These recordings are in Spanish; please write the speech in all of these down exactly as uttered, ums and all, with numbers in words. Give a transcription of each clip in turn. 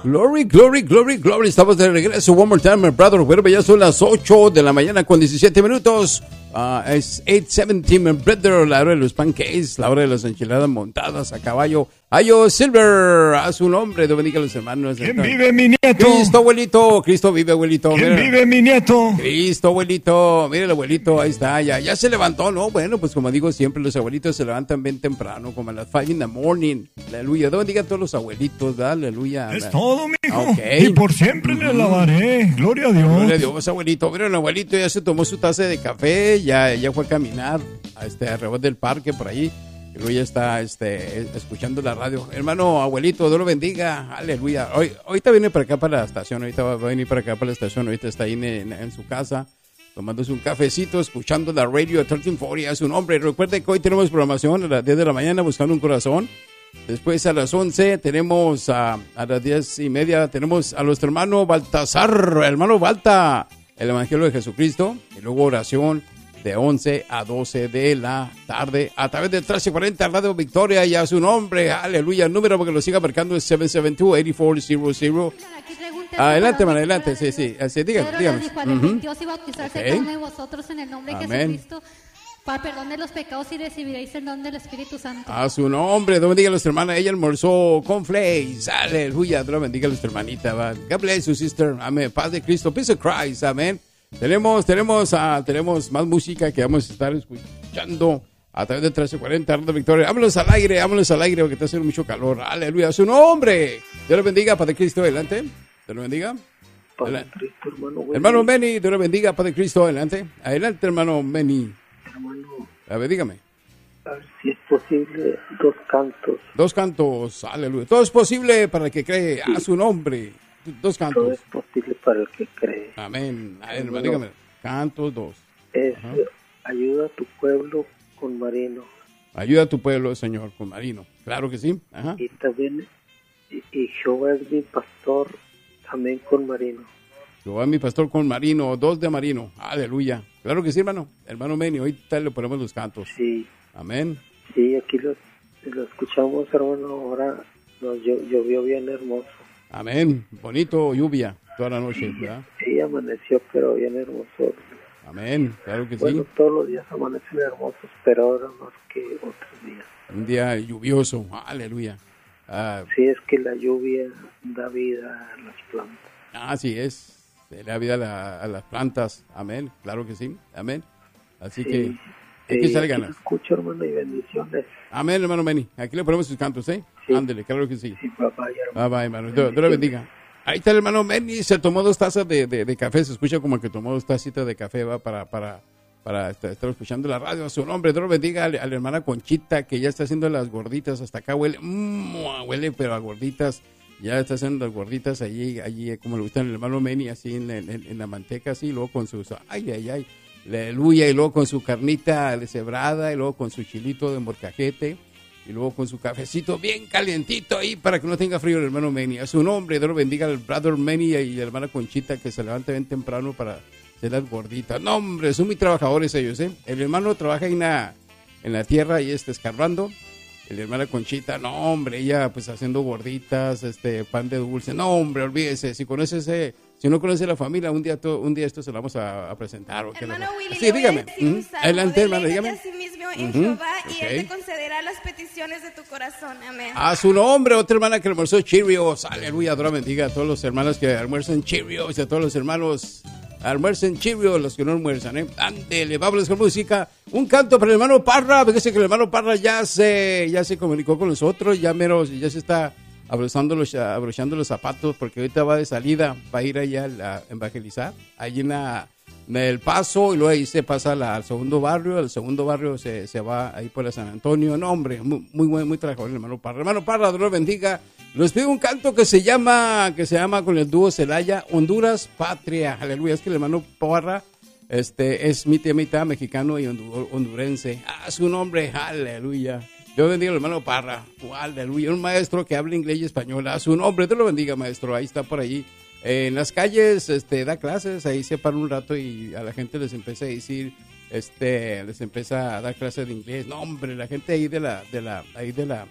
Glory, glory, glory, glory. Estamos de regreso. One more time, my brother. Bueno, ya son las ocho de la mañana con diecisiete minutos. Uh, es ocho diecisiete, my brother. La hora de los pancakes, la hora de las enchiladas montadas a caballo. Ayo Silver, a su nombre. Dios bendiga a los hermanos. ¿Quién vive, mi nieto? Cristo, abuelito. Cristo vive, abuelito. ¿Quién Mira. vive, mi nieto? Cristo, abuelito. Mira el abuelito, ahí está. Ya, ya se levantó, ¿no? Bueno, pues como digo siempre, los abuelitos se levantan bien temprano, como a las five in the morning. Aleluya. Dios bendiga a todos los abuelitos, ¿verdad? Aleluya. Es todo, mijo. Okay. Y por siempre le alabaré. Gloria a Dios. Gloria a Dios, abuelito. Mira, el abuelito ya se tomó su taza de café, ya, ya fue a caminar a este, alrededor del parque por ahí. Y luego ya está este, escuchando la radio. Hermano, abuelito, Dios lo bendiga. Aleluya. Hoy, ahorita viene para acá, para la estación. Ahorita va a venir para acá, para la estación. Ahorita está ahí en, en, en su casa, tomándose un cafecito, escuchando la radio trece cuarenta a su nombre. Recuerde que hoy tenemos programación a las diez de la mañana, Buscando un Corazón. Después a las once tenemos a, a las diez y media tenemos a nuestro hermano Baltasar, hermano Balta, el Evangelio de Jesucristo. Y luego oración de once a doce de la tarde a través de trece cuarenta Radio Victoria y a su nombre. Aleluya. El número porque lo siga marcando es siete siete dos, ocho cuatro cero cero. Adelante, man, adelante. Sí, sí. Así, díganme, díganme. Uh-huh. Dios y bautizarse Okay. cada uno de vosotros en el nombre de Amén. Jesucristo para perdón de los pecados y recibiréis el don del Espíritu Santo. A su nombre, Dios bendiga a nuestra hermana. Ella almorzó con flakes. Aleluya. Dios bendiga a nuestra hermanita. Va. God bless you, sister. Amén. Paz de Cristo. Peace of Christ. Amén. Tenemos, tenemos, uh, tenemos más música que vamos a estar escuchando a través de trece cuarenta Radio Victoria. Vámonos al aire, vámonos al aire porque está haciendo mucho calor. Aleluya. A su nombre. Dios le bendiga. Paz de Cristo. Adelante. Dios le bendiga. Padre Cristo, hermano. Hermano Benny, Dios le bendiga. Paz de Cristo. Adelante. Adelante, hermano Benny. Hermano, a ver, dígame. A ver si es posible dos cantos. Dos cantos, aleluya. Todo es posible para el que cree a su nombre. Dos cantos. Todo es posible para el que cree. Amén. A ver, hermano, dígame. Cantos dos. Es Ajá. ayuda a tu pueblo con Marino. Ayuda a tu pueblo, Señor, con Marino. Claro que sí. Ajá. Y también, y, y Jehová es mi pastor, también con Marino. Jehová mi pastor con Marino, dos de Marino. Aleluya. Claro que sí, hermano. Hermano Meni, ahorita le ponemos los cantos. Sí. Amén. Sí, aquí lo, lo escuchamos, hermano. Ahora nos llo- llovió bien hermoso. Amén. Bonito lluvia toda la noche, ¿verdad? Sí, amaneció, pero bien hermoso. Amén. Claro que Bueno, sí. todos los días amanecen hermosos, pero ahora más que otros días. Un día lluvioso. Aleluya. Ah, Sí, es que la lluvia da vida a las plantas. así es. Se le da vida a, la- a las plantas. Amén. Claro que sí. Amén. Así Sí, que sí, hay que echarle aquí ganas. lo escucho, hermano, y bendiciones. Amén, hermano Meni. Aquí le ponemos sus cantos, ¿eh? Sí. Ándele, claro que sí. Sí, papá, y hermano. Bye, bye, hermano. Dios, Dios le bendiga. Ahí está el hermano Meni. Se tomó dos tazas de, de, de café. Se escucha como que tomó dos tacitas de café, va, para, para, para estar estar escuchando la radio. A su nombre, Dios lo bendiga a la, a la hermana Conchita, que ya está haciendo las gorditas. Hasta acá huele, mmm, huele, pero a gorditas. Ya está haciendo las gorditas allí, allí, como le gustan el hermano Meni, así en, en, en la manteca, así, y luego con sus, ay, ay, ay, aleluya, y luego con su carnita deshebrada, y luego con su chilito de morcajete, y luego con su cafecito bien calientito ahí para que no tenga frío el hermano Meni. A su nombre, Dios lo bendiga al brother Meni y la hermana Conchita, que se levanta bien temprano para hacer las gorditas. No, hombre, son muy trabajadores ellos, ¿eh? El hermano trabaja en la, en la tierra y está escarbando. El hermana Conchita, no, hombre, ella pues haciendo gorditas, este, pan de dulce. No, hombre, olvídese, si conoce ese, si no conoce la familia, un día to, un día esto se lo vamos a, a presentar. ¿O qué Hermano no? Willy, Sí, le voy dígame. a decir un Ujú. salmo. Adelante, hermano, Deleítate dígame. a sí mismo en Ujú. Jehová y Ok. Él te concederá las peticiones de tu corazón. Amén. A su nombre, otra hermana que almorzó Cheerios. Aleluya, Dios bendiga a todos los hermanos que almuerzan Cheerios y a todos los hermanos almuercen Cheerios, los que no almuerzan, ¿eh? Ándele, vámonos con música. Un canto para el hermano Parra. Fíjese que el hermano Parra ya se, ya se comunicó con nosotros, ya mero, ya se está abrochando los, abrochando los zapatos porque ahorita va de salida, va a ir allá a evangelizar, allí en, la, en El Paso, y luego ahí se pasa la- al segundo barrio, el segundo barrio se, se va ahí por la San Antonio. No, hombre, muy, muy buen, muy trabajador el hermano Parra. Hermano Parra, Dios lo bendiga. Les pido un canto que se llama, que se llama con el dúo Celaya, Honduras Patria. Aleluya, es que el hermano Parra este, es mitad, mitad mexicano y hondu- hondurense. A su nombre, aleluya. Dios bendiga al hermano Parra. Oh, aleluya, un maestro que habla inglés y español. A su nombre, Dios lo bendiga, maestro. Ahí está por allí. Eh, en las calles este, da clases, ahí se para un rato y a la gente les empieza a decir, este, les empieza a dar clases de inglés. No, hombre, la gente ahí de la, de la, ahí de la,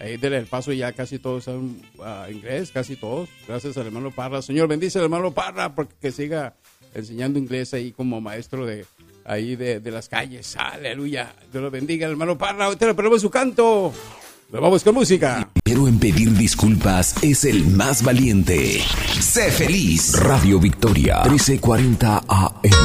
Ahí del El Paso ya casi todos saben uh, inglés, casi todos. Gracias al hermano Parra. Señor, bendice al hermano Parra porque que siga enseñando inglés ahí como maestro de ahí de, de las calles. Aleluya. Dios lo bendiga, hermano Parra. Ahorita le ponemos su canto. Nos vamos con música. Pero en pedir disculpas es el más valiente. Sé feliz. Radio Victoria, trece cuarenta A M.